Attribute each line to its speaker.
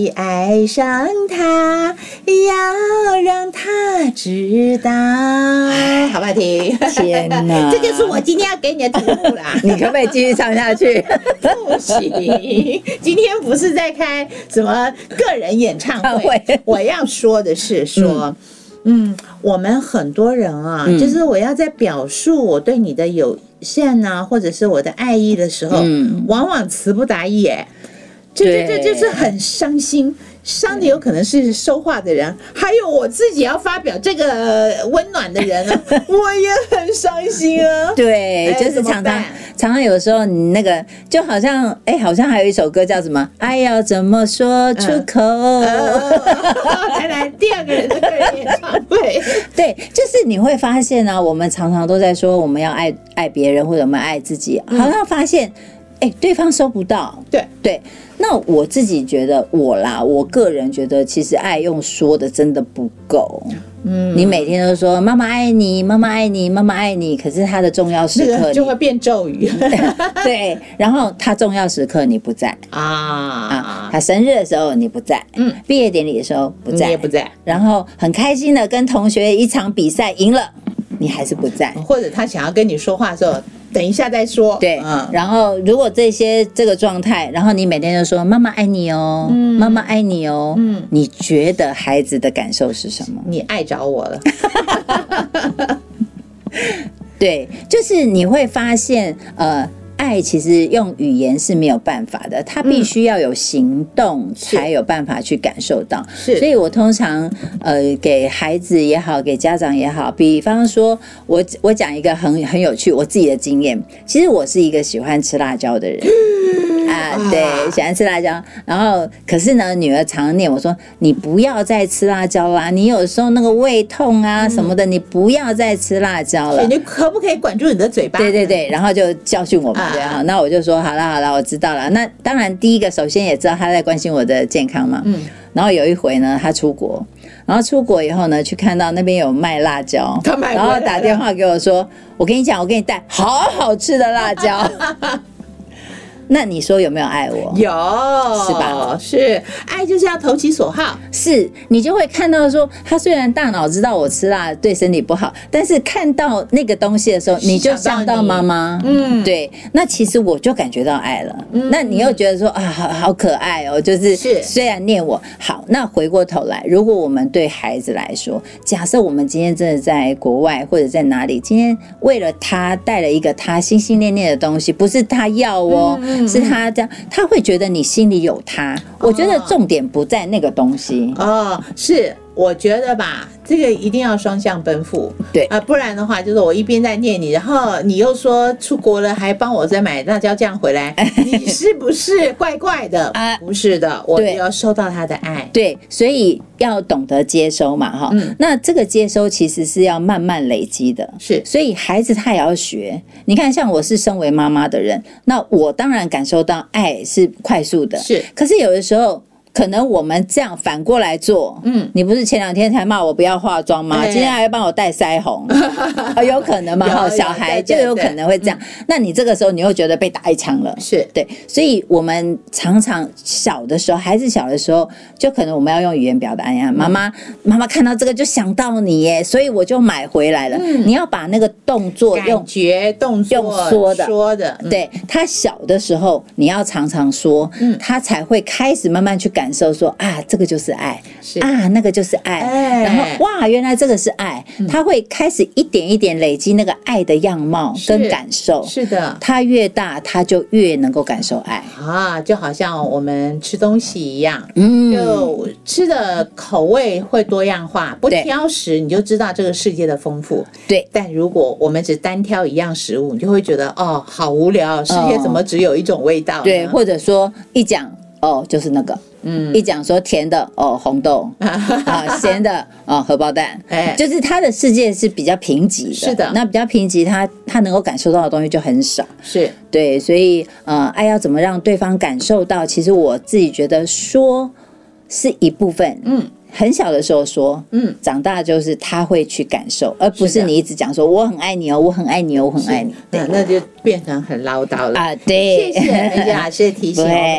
Speaker 1: 爱上他，要让他知道。好不好听？
Speaker 2: 天哪，
Speaker 1: 这就是我今天要给你的题目啦。
Speaker 2: 你可不可以继续唱下去？
Speaker 1: 不行，今天不是在开什么个人演唱会。我要说的是说，我们很多人啊，就是我要在表述我对你的友善啊，或者是我的爱意的时候，往往词不达意，这就是很伤心。伤的有可能是说话的人，还有我自己要发表这个温暖的人啊，我也很伤心啊。
Speaker 2: 对，就是常常有时候你那个就好像好像还有一首歌叫什么？爱要怎么说出口？
Speaker 1: 来第二个人的个人演唱会。
Speaker 2: 对，就是你会发现啊，我们常常都在说我们要爱别人或者我们爱自己，好像发现对方收不到。对。那我自己觉得我个人觉得其实爱用说的真的不够。你每天都说妈妈爱你，妈妈爱你，妈妈爱你，可是他的重要时刻
Speaker 1: 就会变咒语。
Speaker 2: 对，然后他重要时刻你不在他生日的时候你不在，毕业典礼的时候不在，
Speaker 1: 你也不在，然
Speaker 2: 后很开心的跟同学一场比赛赢了，你还是不在，
Speaker 1: 或者他想要跟你说话的时候，等一下再说。
Speaker 2: 对，然后如果这个状态，然后你每天就说妈妈爱你哦，妈妈爱你哦，你觉得孩子的感受是什么？
Speaker 1: 你爱着我了。
Speaker 2: 对，就是你会发现爱其实用语言是没有办法的，他必须要有行动才有办法去感受到。所以我通常给孩子也好，给家长也好，比方说我讲一个很有趣我自己的经验。其实我是一个喜欢吃辣椒的人对，喜欢吃辣椒。然后可是呢，女儿常念我说你不要再吃辣椒啦，你有时候那个胃痛啊什么的，你不要再吃辣椒了。
Speaker 1: 你可不可以管住你的嘴巴？
Speaker 2: 对，然后就教训我们。对啊，那我就说好了，我知道了。那当然，第一个首先也知道他在关心我的健康嘛。然后有一回呢，他出国，然后出国以后呢，去看到那边有卖辣椒，然后打电话给我说：“我跟你讲，我给你带好好吃的辣椒。”那你说有没有爱我？
Speaker 1: 有，
Speaker 2: 是吧？
Speaker 1: 是，爱就是要投其所好。
Speaker 2: 是，你就会看到说，他虽然大脑知道我吃辣对身体不好，但是看到那个东西的时候，你就想到妈妈。对，那其实我就感觉到爱了。那你又觉得说啊，好可爱哦，就是虽然念我好，那回过头来，如果我们对孩子来说，假设我们今天真的在国外或者在哪里，今天为了他带了一个他心心念念的东西，不是他要哦。是他这样，他会觉得你心里有他。我觉得重点不在那个东西
Speaker 1: 是。我觉得吧，这个一定要双向奔赴，
Speaker 2: 对
Speaker 1: 不然的话，就是我一边在念你，然后你又说出国了，还帮我再买辣椒酱回来，你是不是怪怪的？不是的，我要收到他的爱。
Speaker 2: 对，所以要懂得接收嘛，哈。那这个接收其实是要慢慢累积的，
Speaker 1: 是。
Speaker 2: 所以孩子他也要学。你看，像我是身为妈妈的人，那我当然感受到爱是快速的，
Speaker 1: 是。
Speaker 2: 可是有的时候，可能我们这样反过来做，你不是前2天才骂我不要化妆吗？今天还要帮我戴腮红，有可能嘛？小孩就有可能会这样。那你这个时候你又觉得被打一枪了，
Speaker 1: 是
Speaker 2: 对。所以我们常常小的时候，孩子小的时候，就可能我们要用语言表达呀，妈妈看到这个就想到你耶，所以我就买回来了。你要把那个动作用
Speaker 1: 感觉动作
Speaker 2: 用说的，
Speaker 1: 对。
Speaker 2: 他小的时候你要常常说，他才会开始慢慢去感受说啊，这个就是爱，那个就是爱，然后哇，原来这个是爱，他会开始一点一点累积那个爱的样貌跟感受。
Speaker 1: 是的，
Speaker 2: 他越大，他就越能够感受爱
Speaker 1: 就好像我们吃东西一样，就吃的口味会多样化，不挑食，你就知道这个世界的丰富。
Speaker 2: 对，
Speaker 1: 但如果我们只单挑一样食物，你就会觉得好无聊，世界怎么只有一种味道呢？
Speaker 2: 对，或者说一讲就是那个。一讲说甜的红豆咸的荷包蛋，就是他的世界是比较贫瘠的。
Speaker 1: 是的，
Speaker 2: 那比较贫瘠，他能够感受到的东西就很少。
Speaker 1: 是
Speaker 2: 对，所以爱要怎么让对方感受到？其实我自己觉得说是一部分，很小的时候说，长大就是他会去感受，而不是你一直讲说我很爱你哦，我很爱你哦，我很爱你，
Speaker 1: 那就变成很唠叨了
Speaker 2: 对，
Speaker 1: 谢谢美姐老师的提醒。